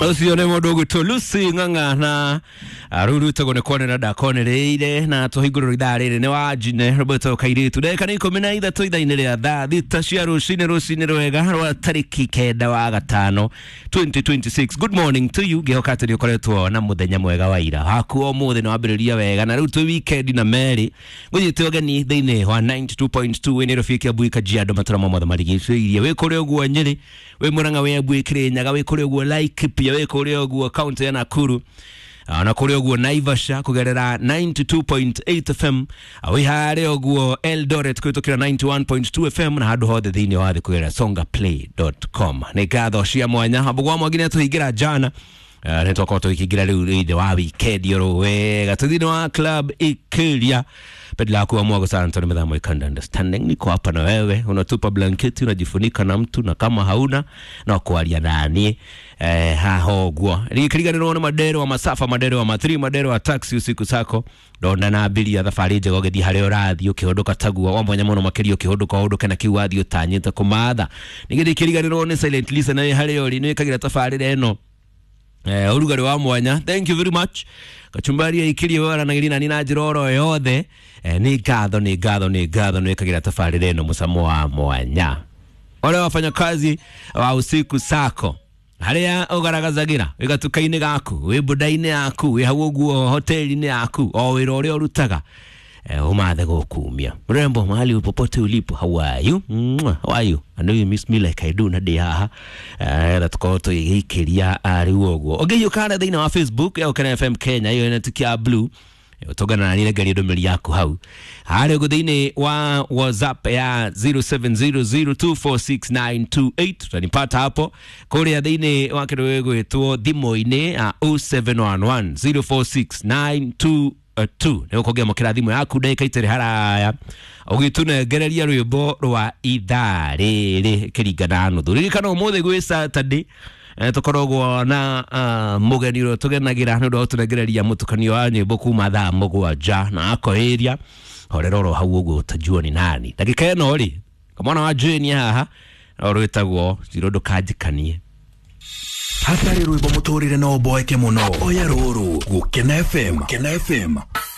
Usione modogo to Lucy nganga na aruru tagone kone na dakone reire na tohiguru idare ne wajine Roberto Kairi today kan ikomena ida to ida inere da ditashia rushine rwega wa tariki kenda wa gatano 2026. Good morning to you gehokate dio koretwo na muthenya mwega wa ira hakuo muthe no ambiriria wega na ruto weekend na meri guthiite ogani thiine wa 92.2 enero fikia buika jiado matara mothe marigiciriye we kore ogwo nyiri we muranga we abwikire nyaga we kore ogwo like pia we kore ogwo account ya Nakuru na kore ogwo Naivasha kugerera 92.8 FM we hare ogwo Eldoret kwitokira 91.2 FM na hadu hothe thiini wa kugerera songaplay.com ne gatho cia mwanya abugwa mwagine tuhigira jana netoko to ikigira riu wa weekend yoro wega tuthini wa club ikiria pedla kwa mwago sana Antonio Medamo ikanda understanding niko hapa na wewe unatupa blanketi unajifunika na mtu na kama hauna na kualia nani hahogwa likiriganirwo na madero wa masafa madero wa matri madero wa taxi usiku sako ndona na abiria thafari je gogethi hareo rathi ukihodoka tagua wa mwanya muno makiri ukihodoka hodoka na kiwathi utanyita kumatha nigithikiriganirwo ni silent listener hareo ri ni kagira thafari reno urugari wa mwanya. Thank you very much kachumbari ya ikiri wala nagirina nina jiroro yothe ni gatho ni kagira tafari reno musamo wa mwanya ole wafanya kazi wa usiku sako haria ugaragazagira wigatukaine gaku we budaine yaku we hawoguo hoteli yaku o wiro uri orutaga umathe gokumia mrembo mahali popote ulipo. How are you? I know you miss me like I do na day haha that koto ikiria ari wogo ogeyo kana thina wa Facebook ya Ukana FM Kenya iyo inatukia blue utogana na nile gari domeli yako hau hale gudhine wa WhatsApp ya 0700246928 tutanipata hapo kore ya dhine wakidogo etuo dhimo ine 0711046928 ne ukogea mokera thimu yaku ndeka itere haraya ugitune gereria rwimbo rwa ithare ri kirigana nuthu ririkana umuthe gwi Saturday tukorogwo na mugeniro tugenagira ndu tunegereria mutukanio wa nyimbo kuma thaa mugwanja na akoheria horeroro hau uguo utajua ni nani dakika eno ri kamwana wa Jane haha orwetagwo cirondo kanjikanie hatari rwimbo muturire no boeke muno oya ruru Ukena FM